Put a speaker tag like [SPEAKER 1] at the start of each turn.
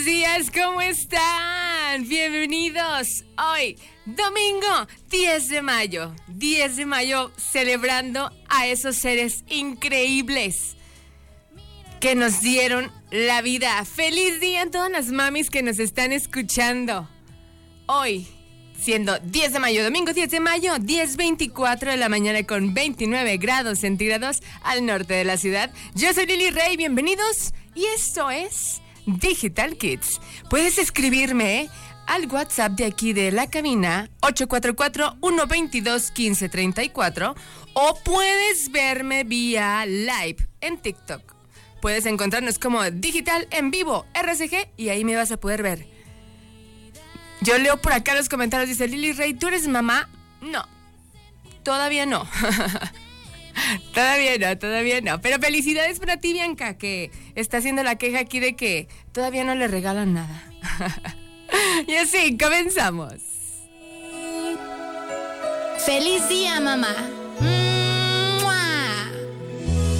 [SPEAKER 1] días, ¿cómo están? Bienvenidos. Hoy, domingo 10 de mayo. 10 de mayo celebrando a esos seres increíbles que nos dieron la vida. ¡Feliz día a todas las mamis que nos están escuchando! Hoy, siendo 10 de mayo, domingo 10 de mayo, 10:24 de la mañana con 29 grados centígrados al norte de la ciudad. Yo soy Lili Rey, bienvenidos. Y esto es Digital Kids. Puedes escribirme al WhatsApp de aquí de la cabina 844-122-1534 o puedes verme vía live en TikTok. Puedes encontrarnos como Digital en Vivo RCG y ahí me vas a poder ver. Yo leo por acá los comentarios, dice Lili Rey, ¿tú eres mamá? No, todavía no. Todavía no. Pero felicidades para ti, Bianca, que está haciendo la queja aquí de que todavía no le regalan nada. Y así, comenzamos.
[SPEAKER 2] ¡Feliz día, mamá!